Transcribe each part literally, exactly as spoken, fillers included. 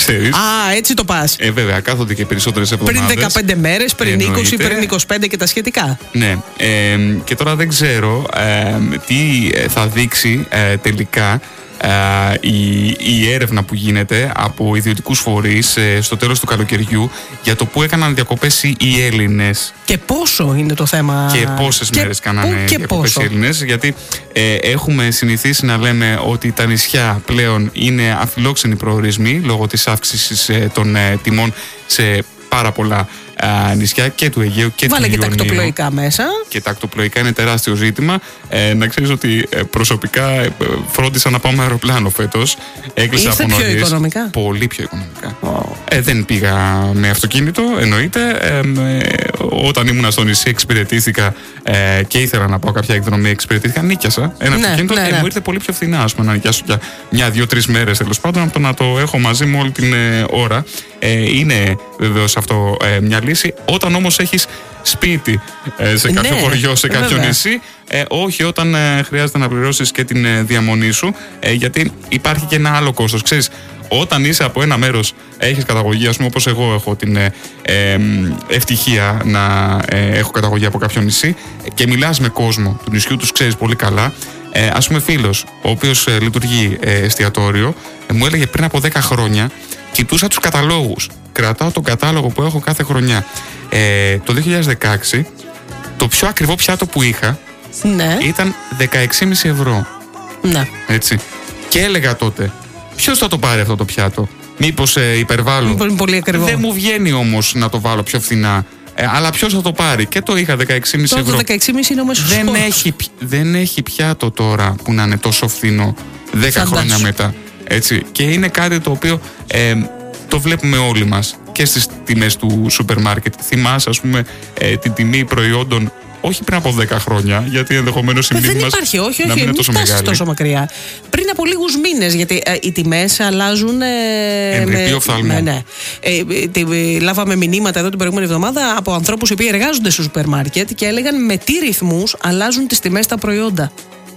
ξέρεις. Α, έτσι το πας. Ε, βέβαια, κάθονται και περισσότερες εβδομάδες. Πριν δεκαπέντε μέρες, πριν εννοείται. είκοσι, πριν είκοσι πέντε και τα σχετικά. Ναι. Ε, και τώρα δεν ξέρω ε, τι θα δείξει ε, τελικά Uh, η, η έρευνα που γίνεται από ιδιωτικούς φορείς uh, στο τέλος του καλοκαιριού για το που έκαναν διακοπές οι Έλληνες. Και πόσο είναι το θέμα. Και πόσες και μέρες κάνανε διακοπές οι Έλληνες. Γιατί ε, έχουμε συνηθίσει να λέμε ότι τα νησιά πλέον είναι αφιλόξενοι προορισμοί λόγω της αύξησης ε, των ε, τιμών σε πάρα πολλά α, νησιά και του Αιγαίου και Βάλε του Ιωνίου. Βάλε και τα ακτοπλοϊκά μέσα. Και τα ακτοπλοϊκά είναι τεράστιο ζήτημα. Ε, να ξέρεις ότι ε, προσωπικά ε, φρόντισα να πάω με αεροπλάνο φέτος. Έκλεισα από νωρίς. Πιο οικονομικά. Πολύ πιο οικονομικά. Oh. Ε, δεν πήγα με αυτοκίνητο, εννοείται. Ε, ε, όταν ήμουν στο νησί εξυπηρετήθηκα ε, και ήθελα να πάω κάποια εκδρομή, εξυπηρετήθηκα, νίκιασα ένα ναι, αυτοκίνητο. Ναι, ναι. Ε, μου ήρθε πολύ πιο φθηνά, ας πούμε, να νοικιάσω για μια, δύο, τρεις μέρες τέλος πάντων, από το να το έχω μαζί μου όλη την ε, ώρα. Ε, είναι βεβαίως αυτό ε, μια λύση. Όταν όμως έχεις σπίτι ε, σε κάποιο ναι, χωριό, σε κάποιο βέβαια. νησί, ε, όχι όταν ε, χρειάζεται να πληρώσεις και την ε, διαμονή σου, ε, γιατί υπάρχει και ένα άλλο κόστος. Ξέρεις, όταν είσαι από ένα μέρος, έχεις καταγωγή, ας πούμε, όπως εγώ έχω την ε, ε, ευτυχία να ε, έχω καταγωγή από κάποιο νησί και μιλάς με κόσμο του νησιού, τους ξέρεις πολύ καλά. Ε, ας πούμε, φίλος, ο οποίος ε, λειτουργεί ε, εστιατόριο, ε, μου έλεγε πριν από δέκα χρόνια, κοιτούσα τους καταλόγους. Κρατάω τον κατάλογο που έχω κάθε χρονιά. Ε, το δύο χιλιάδες δεκαέξι, το πιο ακριβό πιάτο που είχα ναι. ήταν δεκαέξι κόμμα πέντε ευρώ. Ναι. Έτσι. Και έλεγα τότε, ποιος θα το πάρει αυτό το πιάτο? Μήπως ε, υπερβάλλω? Πολύ, πολύ ακριβό. Δεν μου βγαίνει όμως να το βάλω πιο φθηνά. Ε, αλλά ποιος θα το πάρει? Και το είχα δεκαέξι κόμμα πέντε ευρώ. Το δεκαέξι κόμμα πέντε είναι ο μέσος δεν φόρος. έχει, δεν έχει πιάτο τώρα που να είναι τόσο φθηνό δέκα χρόνια μετά. Έτσι. Και είναι κάτι το οποίο ε, το βλέπουμε όλοι μας και στις τιμές του σούπερ μάρκετ. Θυμάσαι, ας πούμε, ε, την τιμή προϊόντων όχι πριν από δέκα χρόνια, γιατί ενδεχομένως η μνήμη μας υπάρχει, όχι, να όχι, μην είναι τόσο μεγάλη. τόσο μακριά. Πριν από λίγους μήνες, γιατί ε, οι τιμές αλλάζουν. Ε, με, ναι, ναι. Ε, ε, λάβαμε μηνύματα εδώ την προηγούμενη εβδομάδα από ανθρώπους οι οποίοι εργάζονται στο σούπερ μάρκετ και έλεγαν με τι ρυθμούς αλλάζουν τις τιμές τα προϊόντα.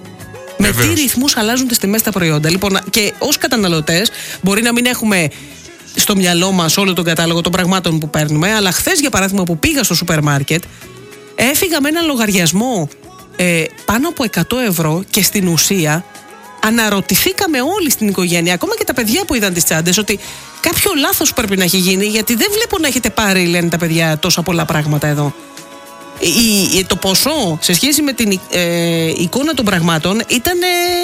Με τι ρυθμούς αλλάζουν τις τιμές τα προϊόντα. Λοιπόν, και ως καταναλωτές μπορεί να μην έχουμε στο μυαλό μας όλο τον κατάλογο των πραγμάτων που παίρνουμε, αλλά χθες, για παράδειγμα, που πήγα στο σούπερ μάρκετ, έφυγα με ένα λογαριασμό ε, πάνω από εκατό ευρώ και στην ουσία αναρωτηθήκαμε όλοι στην οικογένεια, ακόμα και τα παιδιά που είδαν τις τσάντες, ότι κάποιο λάθος πρέπει να έχει γίνει, γιατί δεν βλέπω να έχετε πάρει, λένε τα παιδιά, τόσα πολλά πράγματα εδώ. Η, η, το ποσό σε σχέση με την ε, εικόνα των πραγμάτων ήταν,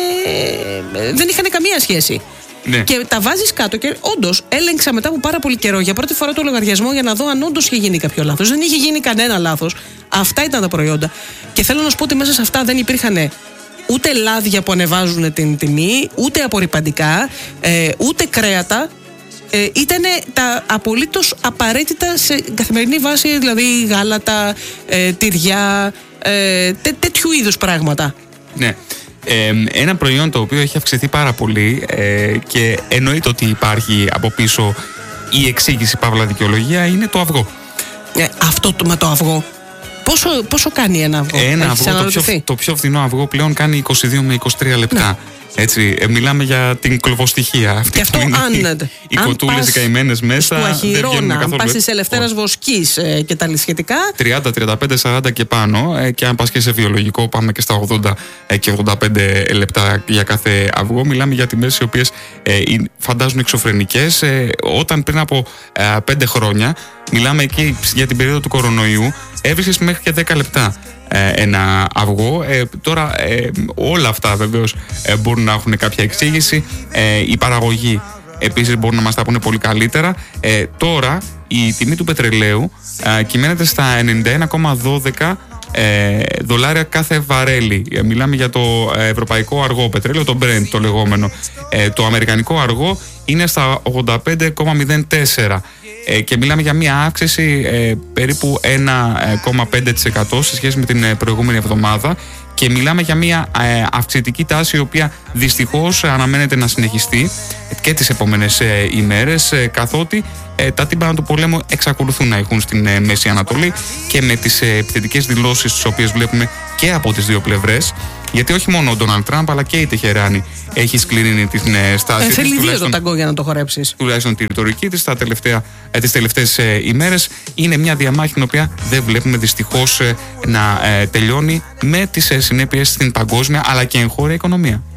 ε, δεν είχαν καμία σχέση. Ναι. Και τα βάζεις κάτω και όντως έλεγξα μετά από πάρα πολύ καιρό για πρώτη φορά το λογαριασμό για να δω αν όντως είχε γίνει κάποιο λάθος. Δεν είχε γίνει κανένα λάθος. Αυτά ήταν τα προϊόντα. Και θέλω να σου πω ότι μέσα σε αυτά δεν υπήρχαν ούτε λάδια που ανεβάζουν την τιμή, ούτε απορρυπαντικά, ε, ούτε κρέατα. Ε, ήταν τα απολύτως απαραίτητα σε καθημερινή βάση, δηλαδή γάλατα, ε, τυριά, ε, τέ, τέτοιου είδους πράγματα. Ναι. Ε, ένα προϊόν το οποίο έχει αυξηθεί πάρα πολύ ε, και εννοείται ότι υπάρχει από πίσω η εξήγηση, παύλα δικαιολογία, είναι το αυγό. Ε, αυτό το, με το αυγό πόσο, πόσο κάνει ένα αυγό? Ένα αυγό, το πιο, το πιο φθηνό αυγό πλέον κάνει είκοσι δύο με είκοσι τρία λεπτά. Ναι. Έτσι, ε, μιλάμε για την κλωβοστοιχεία. Αυτή και αυτό είναι αν, οι κοτούλες οι καημένες μέσα. Του Αχυρώνα, αν πας της Ελευθέρας Βοσκής ε, και τα σχετικά. τριάντα, τριάντα πέντε, σαράντα και πάνω. Ε, και αν πας και σε βιολογικό, πάμε και στα ογδόντα και ογδόντα πέντε λεπτά για κάθε αυγό. Μιλάμε για τιμές οι οποίες ε, φαντάζουν εξωφρενικές. Ε, όταν πριν από ε, πέντε χρόνια, μιλάμε εκεί για την περίοδο του κορονοϊού, έβρισκες μέχρι και δέκα λεπτά ένα αυγό. Ε, τώρα ε, όλα αυτά βεβαίως ε, μπορούν να έχουν κάποια εξήγηση. Ε, η παραγωγή επίσης μπορούν να μας τα πούνε πολύ καλύτερα. Ε, τώρα η τιμή του πετρελαίου ε, κυμαίνεται στα ενενήντα ένα κόμμα δώδεκα ε, δολάρια κάθε βαρέλι. Ε, μιλάμε για το ευρωπαϊκό αργό πετρέλαιο, το Brent το λεγόμενο. Ε, το αμερικανικό αργό είναι στα ογδόντα πέντε κόμμα μηδέν τέσσερα. Ε, και μιλάμε για μια αύξηση ε, περίπου ένα κόμμα πέντε τοις εκατό σε σχέση με την ε, προηγούμενη εβδομάδα και μιλάμε για μια ε, αυξητική τάση η οποία δυστυχώς αναμένεται να συνεχιστεί και τις επόμενες ε, ημέρες ε, καθότι ε, τα τύμπανα του πολέμου εξακολουθούν να έχουν στην ε, Μέση Ανατολή και με τις ε, επιθετικές δηλώσεις τις οποίες βλέπουμε και από τις δύο πλευρές. Γιατί όχι μόνο ο Ντόναλντ Τραμπ, αλλά και η Τεχεράνη έχει σκληρύνει την ε, στάση ε, της. Θέλει δύο το ταγκό για να το χορέψεις. Τουλάχιστον τη ρητορική της τα τελευταία, ε, τις τελευταίες ε, ημέρες. Είναι μια διαμάχη την οποία δεν βλέπουμε δυστυχώς ε, να ε, τελειώνει με τις ε, συνέπειες στην παγκόσμια αλλά και εγχώρια οικονομία.